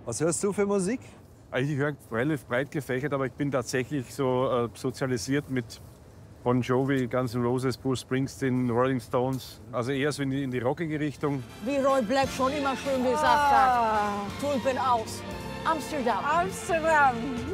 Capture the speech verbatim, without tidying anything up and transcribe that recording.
Was hörst du für Musik? Also ich höre relativ breit gefächert, aber ich bin tatsächlich so äh, sozialisiert mit Bon Jovi, Guns N' Roses, Bruce Springsteen, Rolling Stones. Also eher so in die, in die rockige Richtung. Wie Roy Black schon immer schön gesagt hat, Tulpen aus Amsterdam. Amsterdam.